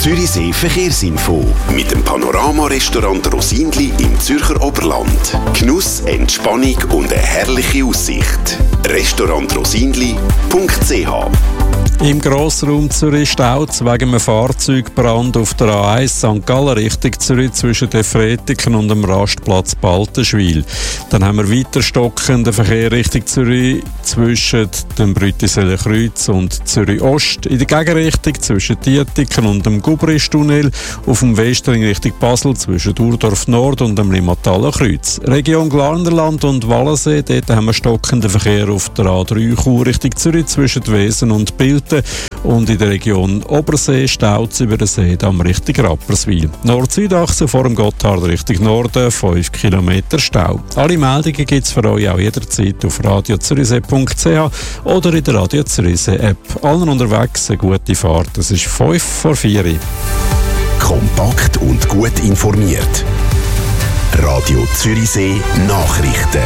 Zürichsee Verkehrsinfo mit dem Panorama-Restaurant Rosinli im Zürcher Oberland. Genuss, Entspannung und eine herrliche Aussicht. restaurantrosinli.ch. Im Grossraum Zürich staut es wegen einem Fahrzeugbrand auf der A1 St. Gallen Richtung Zürich zwischen den Fretiken und dem Rastplatz Baltenschwil. Dann haben wir weiter stockenden Verkehr Richtung Zürich zwischen dem Brütiseler Kreuz und Zürich Ost. In der Gegenrichtung zwischen Dietiken und dem Gubristunnel. Auf dem Westring Richtung Basel zwischen Urdorf Nord und dem Limataler Kreuz. Region Glarnerland und Wallensee, dort haben wir stockenden Verkehr auf der A3 Chur Richtung Zürich zwischen Wesen und Bilten. Und in der Region Obersee staut es über den See am Richtung Rapperswil. Nord-Süd-Achse vor dem Gotthard Richtung Norden, 5 Kilometer Stau. Alle Meldungen gibt es für euch auch jederzeit auf radiozürichsee.ch oder in der Radio Zürichsee App. Allen unterwegs eine gute Fahrt. Es ist 5 vor 4. Kompakt und gut informiert. Radio Zürichsee Nachrichten.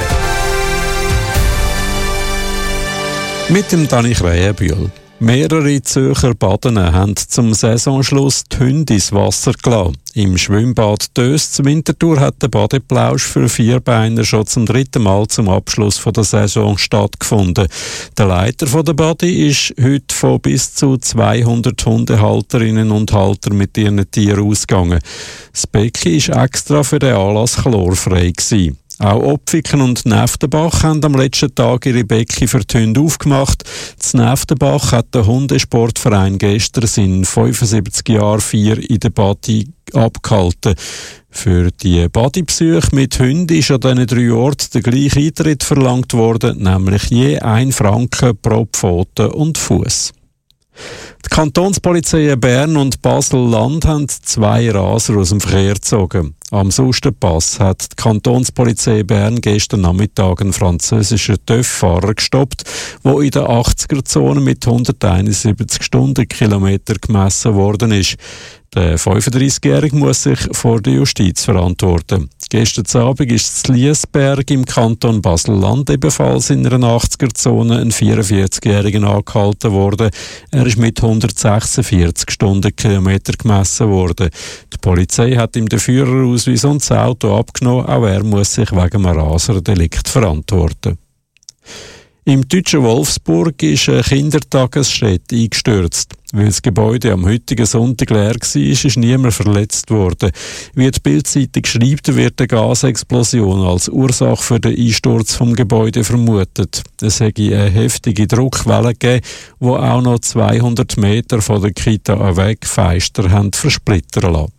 Mit dem Dani Krähenbühl. Mehrere Zürcher Baden haben zum Saisonschluss die Hunde ins Wasser gelassen. Im Schwimmbad Dös zum Winterthur hat der Badeplausch für Vierbeiner schon zum 3. Mal zum Abschluss der Saison stattgefunden. Der Leiter der Badi ist heute von bis zu 200 Hundehalterinnen und Halter mit ihren Tieren ausgegangen. Das Becken war extra für den Anlass chlorfrei gewesen. Auch Opfiken und Neftenbach haben am letzten Tag ihre Becken für die Hunde aufgemacht. Z Neftenbach hat der Hundesportverein gestern seinen 75 Jahre Feier in der Badi abgehalten. Für die Badi-Besuche mit Hunden ist an diesen 3 Orten der gleiche Eintritt verlangt worden, nämlich je 1 Franken pro Pfote und Fuß. Die Kantonspolizeien Bern und Basel-Land haben 2 Raser aus dem Verkehr gezogen. Am Susterpass hat die Kantonspolizei Bern gestern Nachmittag einen französischen TÜV-Fahrer gestoppt, der in der 80er-Zone mit 171 Stundenkilometer gemessen worden ist. Der 35-Jährige muss sich vor der Justiz verantworten. Gestern Abend ist in Liesberg im Kanton Basel-Land ebenfalls in einer 80er-Zone ein 44-Jähriger angehalten worden. Er ist mit 146 Stundenkilometer gemessen worden. Die Polizei hat ihm den Führerausweis und das Auto abgenommen. Auch er muss sich wegen einem Raserdelikt verantworten. Im deutschen Wolfsburg ist eine Kindertagesstätte eingestürzt. Weil das Gebäude am heutigen Sonntag leer war, ist niemand verletzt worden. Wie die Bild-Zeitung schreibt, wird eine Gasexplosion als Ursache für den Einsturz vom Gebäude vermutet. Es hätte eine heftige Druckwelle gegeben, die auch noch 200 Meter von der Kita weg Feister haben versplittern lassen.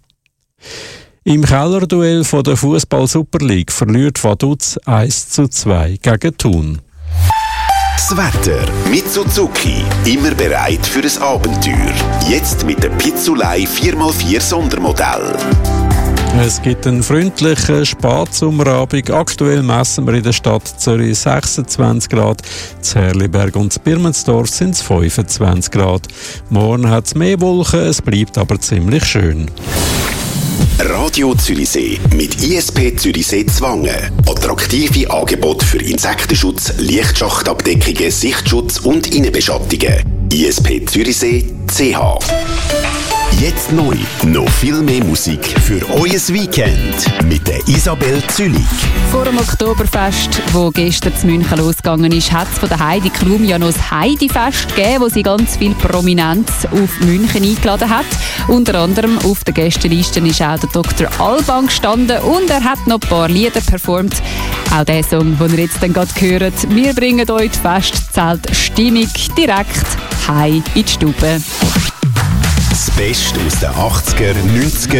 Im Kellerduell von der Fußball-Super League verliert Vaduz 1:2 gegen Thun. Das Wetter mit Suzuki. Immer bereit für ein Abenteuer. Jetzt mit dem Pizzolei 4x4 Sondermodell. Es gibt einen freundlichen Spatsommerabend. Aktuell messen wir in der Stadt Zürich 26 Grad. In Herliberg und in Birmensdorf sind es 25 Grad. Morgen hat es mehr Wolken, es bleibt aber ziemlich schön. Radio Zürichsee mit ISP Zürichsee Zwangen. Attraktive Angebote für Insektenschutz, Lichtschachtabdeckungen, Sichtschutz und Innenbeschattungen. ISP Zürichsee.ch. Jetzt neu, noch viel mehr Musik für euer Weekend mit der Isabel Zülich. Vor dem Oktoberfest, das gestern in München losgegangen ist, hat es von der Heidi Klum ja noch das Heidi-Fest gegeben, wo sie ganz viel Prominenz auf München eingeladen hat. Unter anderem auf der Gästeliste ist auch der Dr. Alban gestanden und er hat noch ein paar Lieder performt. Auch der Song, den ihr jetzt dann gerade hört. Wir bringen euch die Festzeltstimmung direkt heim in die Stube. Das Beste aus den 80er, 90er